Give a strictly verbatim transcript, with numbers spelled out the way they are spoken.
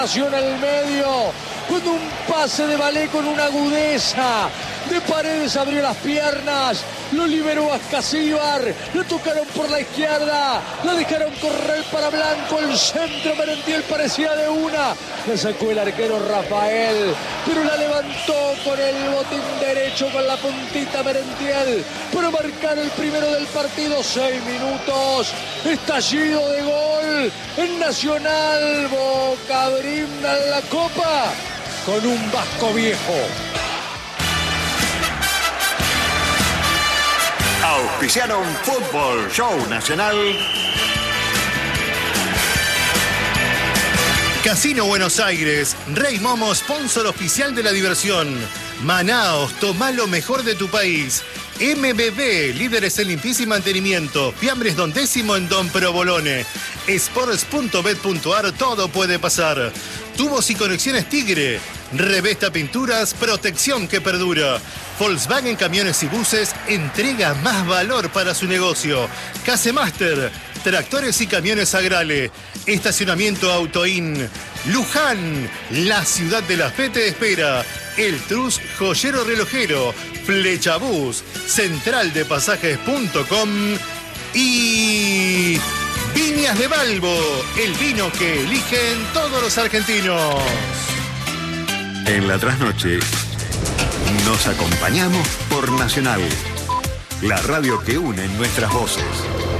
en el medio, cuando un pase de Balé con una agudeza de Paredes abrió las piernas, lo liberó a Ascasíbar, lo tocaron por la izquierda, la dejaron correr para Blanco, el centro Merentiel parecía de una, la sacó el arquero Rafael, pero la levantó con el botín derecho, con la puntita Merentiel, para marcar el primero del partido. Seis minutos, estallido de gol en Nacional, Boca brinda la copa con un Vasco viejo. Auspiciaron Fútbol Show Nacional. Casino Buenos Aires, Rey Momo, sponsor oficial de la diversión. Manaos, toma lo mejor de tu país. M B B, líderes en limpieza y mantenimiento. Fiambres Don Décimo en Don Provolone. Sports punto bet punto ar, todo puede pasar. Tubos y conexiones Tigre. Revesta Pinturas, protección que perdura. Volkswagen Camiones y Buses entrega más valor para su negocio. Casemaster, tractores y camiones Agrale. Estacionamiento Autoin. Luján, la ciudad de la fe te espera. El Trus, joyero relojero. Flechabús, central de pasajes punto com. Y Viñas de Balbo, el vino que eligen todos los argentinos. En la trasnoche nos acompañamos por Nacional, la radio que une nuestras voces.